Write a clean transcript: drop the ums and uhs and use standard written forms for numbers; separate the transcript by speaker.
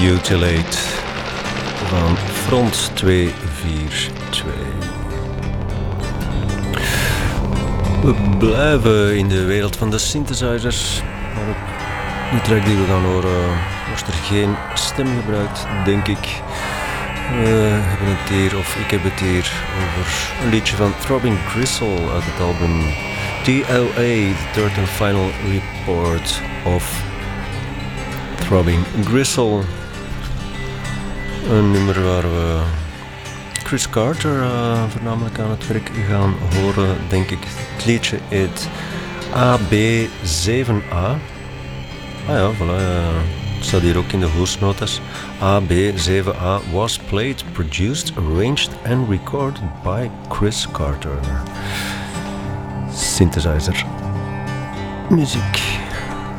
Speaker 1: Mutilate van Front 242. We blijven in de wereld van de synthesizers. Maar op de track die we gaan horen wordt er geen stem gebruikt, denk ik. We hebben het hier, of ik heb het hier, over een liedje van Throbbing Gristle uit het album TLA, The Third and Final Report of Throbbing Gristle. Een nummer waar we Chris Carter voornamelijk aan het werk gaan horen, denk ik. Het liedje heet AB7A. Ah ja, voilà, het staat hier ook in de hoesnotas. AB7A was played, produced, arranged and recorded by Chris Carter. Synthesizer muziek.